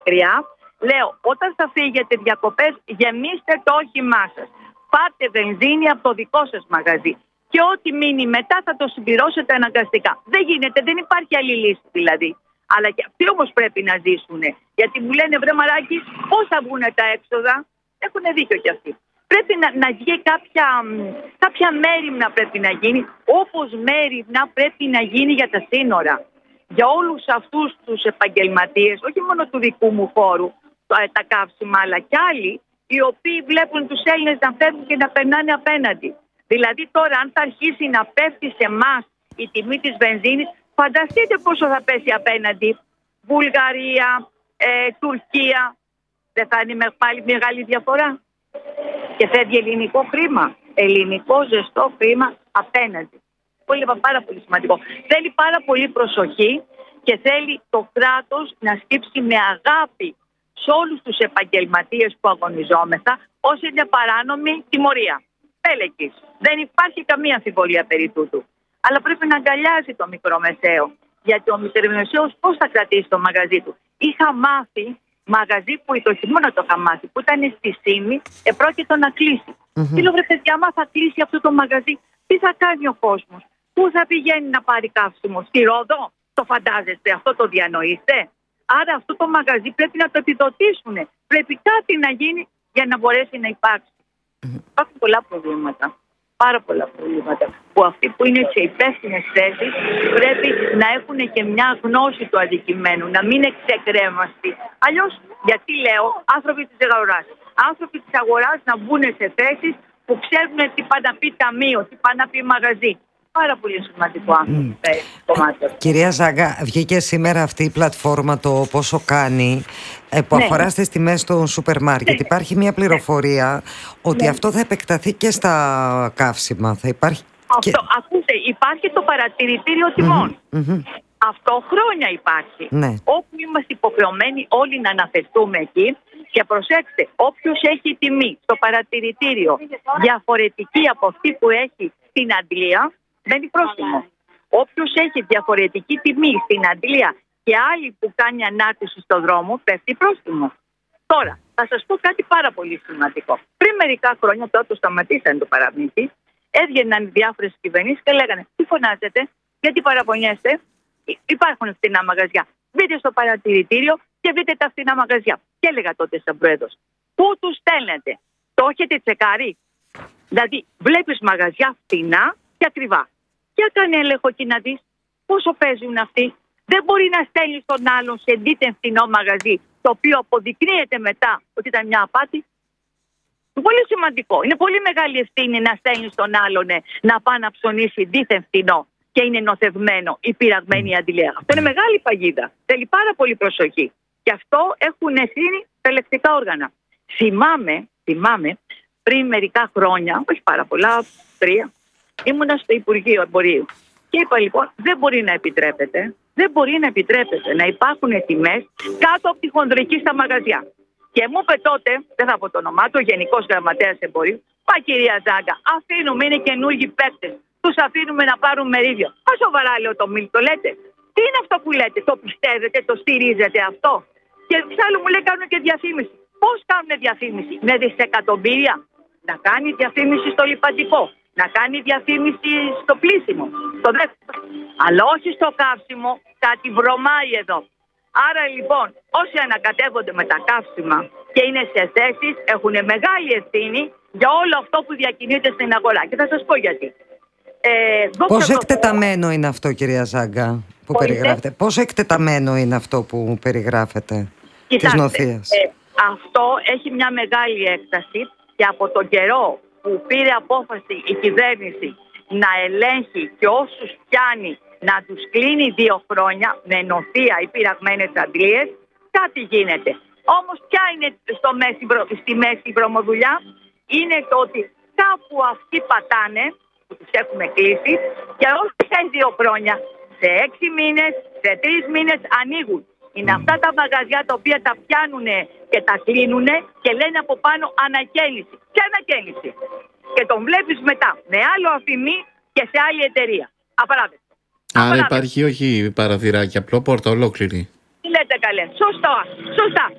μακριά. Λέω, όταν θα φύγετε διακοπές, γεμίστε το όχημά σας. Πάρτε βενζίνη από το δικό σας μαγαζί. Και ό,τι μείνει μετά θα το συμπληρώσετε αναγκαστικά. Δεν γίνεται, δεν υπάρχει άλλη λύση δηλαδή. Αλλά και αυτοί όμως πρέπει να ζήσουν. Γιατί μου λένε, βρε Μαράκη, πώς θα βγουν τα έξοδα. Έχουν δίκιο κι αυτοί. Πρέπει να βγει κάποια μέριμνα πρέπει να γίνει. Όπως μέριμνα πρέπει να γίνει για τα σύνορα. Για όλους αυτούς τους επαγγελματίες, όχι μόνο του δικού μου χώρου, τα καύσιμα, αλλά κι άλλοι, οι οποίοι βλέπουν τους Έλληνες να φεύγουν και να περνάνε απέναντι. Δηλαδή τώρα αν θα αρχίσει να πέφτει σε εμάς η τιμή της βενζίνης, φανταστείτε πόσο θα πέσει απέναντι. Βουλγαρία, Τουρκία, δεν θα είναι πάλι μεγάλη διαφορά. Και φεύγει ελληνικό χρήμα, ελληνικό ζεστό χρήμα απέναντι. Πάρα πολύ σημαντικό. Θέλει πάρα πολύ προσοχή και θέλει το κράτος να στύψει με αγάπη σε όλους τους επαγγελματίες που αγωνιζόμεθα όσοι είναι παράνομη τιμωρία. Πέλεκης. Δεν υπάρχει καμία αμφιβολία περί τούτου. Αλλά πρέπει να αγκαλιάζει το μικρομεσαίο. Γιατί ο μικρομεσαίος πώς θα κρατήσει το μαγαζί του. Είχα μάθει μαγαζί που το χειμώνα το είχα μάθει, που ήταν στη Σύμη, επρόκειτο να κλείσει. Τι λέω, βρε παιδιά, άμα θα κλείσει αυτό το μαγαζί, τι θα κάνει ο κόσμος. Πού θα πηγαίνει να πάρει καύσιμο, στη Ρόδο, το φαντάζεστε, αυτό το διανοείστε. Άρα αυτό το μαγαζί πρέπει να το επιδοτήσουν. Πρέπει κάτι να γίνει για να μπορέσει να υπάρξει. Υπάρχουν πολλά προβλήματα. Πάρα πολλά προβλήματα. Που αυτοί που είναι σε υπεύθυνες θέσεις πρέπει να έχουν και μια γνώση του αντικειμένου, να μην εξεκρέμαστοι. Αλλιώς, γιατί λέω, άνθρωποι της αγοράς. Άνθρωποι της αγοράς να μπουν σε θέσεις που ξέρουν τι πάει να πει ταμείο, τι πάει να πει μαγαζί. Πάρα πολύ σημαντικό κομμάτι. Κυρία Ζάγκα, βγήκε σήμερα αυτή η πλατφόρμα, το πόσο κάνει, που αφορά στις τιμές των σούπερ μάρκετ. Υπάρχει μια πληροφορία ότι αυτό θα επεκταθεί και στα καύσιμα. Θα υπάρχει ακούστε, υπάρχει το παρατηρητήριο τιμών. Αυτό χρόνια υπάρχει. Όπου είμαστε υποχρεωμένοι όλοι να αναφερθούμε εκεί. Και προσέξτε, όποιος έχει τιμή στο παρατηρητήριο διαφορετική από αυτή που έχει στην Αντλία, δεν είναι πρόστιμο. Όποιος έχει διαφορετική τιμή στην Αντλία και άλλη που κάνει ανάρτηση στον δρόμο, πέφτει πρόστιμο. Τώρα, θα σας πω κάτι πάρα πολύ σημαντικό. Πριν μερικά χρόνια, τότε το σταματήσανε το παραμύθι, έβγαιναν διάφορες κυβερνήσεις και λέγανε, τι φωνάζετε, γιατί παραπονιέστε, υπάρχουν φθηνά μαγαζιά. Μπείτε στο παρατηρητήριο και βρείτε τα φθηνά μαγαζιά. Και έλεγα τότε σαν πρόεδρος, πού τους στέλνετε, το έχετε τσεκάρει. Δηλαδή, βλέπεις μαγαζιά φθηνά και ακριβά. Για κάνε έλεγχο και να δεις πόσο παίζουν αυτοί. Δεν μπορεί να στέλνει τον άλλον σε δίθεν φθηνό μαγαζί, το οποίο αποδεικνύεται μετά ότι ήταν μια απάτη. Είναι πολύ σημαντικό. Είναι πολύ μεγάλη ευθύνη να στέλνει τον άλλον να πάει να ψωνίσει δίθεν φθηνό και είναι νοθευμένο ή πειραγμένη αντιλία. Αυτό είναι μεγάλη παγίδα. Θέλει πάρα πολύ προσοχή. Και αυτό έχουν ευθύνη τα ελεκτικά όργανα. Θυμάμαι πριν μερικά χρόνια, όχι πάρα πολλά, 3, ήμουνα στο Υπουργείο Εμπορίου. Και είπα λοιπόν, δεν μπορεί να επιτρέπεται να υπάρχουν τιμές κάτω από τη χονδρική στα μαγαζιά. Και μου είπε τότε, δεν θα πω το όνομά του, ο Γενικός Γραμματέας Εμπορίου, πα κυρία Ζάγκα, αφήνουμε, είναι καινούργιοι παίκτες. Τους αφήνουμε να πάρουν μερίδιο. Μα σοβαρά λέω το λέτε. Τι είναι αυτό που λέτε, το πιστεύετε, το στηρίζετε αυτό. Και εξάλλου μου λέει κάνουν και διαφήμιση. Πώς κάνουν διαφήμιση, με δισεκατομμύρια. Να κάνει διαφήμιση στο λιπαντικό, να κάνει διαφήμιση στο πλήσιμο, στο δεύτερο. Αλλά όχι στο καύσιμο, κάτι βρωμάει εδώ. Άρα λοιπόν, όσοι ανακατεύονται με τα καύσιμα και είναι σε θέσεις, έχουν μεγάλη ευθύνη για όλο αυτό που διακινείται στην αγορά. Και θα σας πω γιατί. Πόσο εκτεταμένο είναι αυτό, κυρία Ζάγκα, που περιγράφετε? Πόσο εκτεταμένο είναι αυτό που περιγράφετε? Της νοθείας. Αυτό έχει μια μεγάλη έκταση και από τον καιρό που πήρε απόφαση η κυβέρνηση να ελέγχει και όσους πιάνει να τους κλείνει 2 χρόνια με νοθεία ή πειραγμένες αντλίες, κάτι γίνεται. Όμως ποια είναι στη μέση η βρωμοδουλειά? Είναι το ότι κάπου αυτοί πατάνε, που τους έχουμε κλείσει, και όχι σε 2 χρόνια, σε 6 μήνες, σε 3 μήνες ανοίγουν. Είναι αυτά τα μαγαζιά τα οποία τα πιάνουν και τα κλείνουν και λένε από πάνω ανακαίνιση. Ποια ανακαίνιση? Και τον βλέπεις μετά με άλλο αφημί και σε άλλη εταιρεία. Απαράδεκτο. Άρα υπάρχει όχι παραθυράκι, απλό πόρτα ολόκληρη. λέτε καλέ. Σωστά.